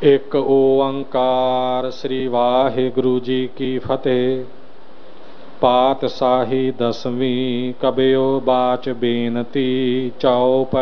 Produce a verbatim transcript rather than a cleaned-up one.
ਇੱਕ ਓੰਕਾਰ ਸ੍ਰੀ ਵਾਹਿਗੁਰੂ ਜੀ ਕੀ ਫਤਿਹ। ਪਾਤਸ਼ਾਹੀ ਦਸਵੀਂ ਕਬਿਓ ਬਾਚ ਬੇਨਤੀ ਚਉ